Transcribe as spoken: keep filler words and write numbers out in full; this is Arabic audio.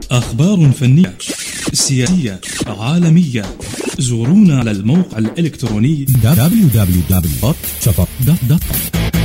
أخبار فنية سياسية عالمية. زورونا على الموقع الإلكتروني دبليو دبليو دبليو دوت شفق دوت كوم.